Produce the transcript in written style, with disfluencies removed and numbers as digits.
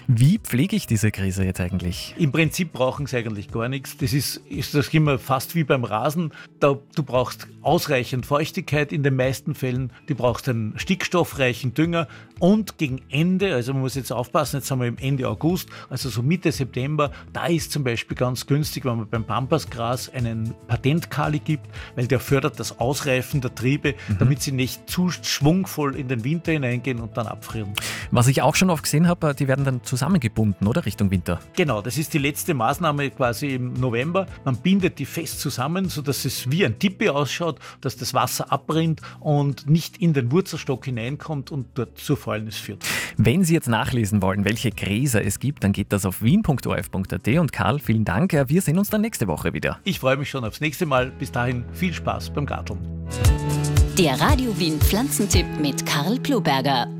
Wie pflege ich diese Gräser jetzt eigentlich? Im Prinzip brauchen sie eigentlich gar nichts. Das ist immer fast wie beim Rasen. Du brauchst ausreichend Feuchtigkeit in den meisten Fällen. Du brauchst einen stickstoffreichen Dünger und gegen Ende, also man muss jetzt aufpassen, jetzt sind wir im Ende August, also so Mitte September, da ist zum Beispiel ganz günstig, wenn man beim Pampasgras einen Patentkali gibt, weil der fördert das Ausreifen der Triebe, damit sie nicht zu schwungvoll in den Winter hineingehen und dann abfrieren. Was ich auch schon oft gesehen habe, die werden dann zusammengebunden, oder? Richtung Winter. Genau, das ist die letzte Maßnahme quasi im November. Man bindet die fest zusammen, sodass es wie ein Tipi ausschaut, dass das Wasser abrinnt und nicht in den Wurzelstock hineinkommt und dort zur Fäulnis führt. Wenn Sie jetzt nachlesen wollen, welche Gräser es gibt, dann geht das auf wien.orf.at. Und Karl, vielen Dank. Wir sehen uns dann nächste Woche wieder. Ich freue mich schon aufs nächste Mal. Bis dahin viel Spaß beim Garteln. Der Radio Wien Pflanzentipp mit Karl Ploberger.